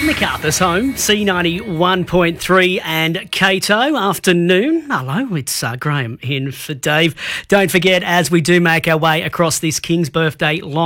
MacArthur's home, C91.3 and Cato. Afternoon. Hello, it's Graham in for Dave. Don't forget, as we do make our way across this King's Birthday long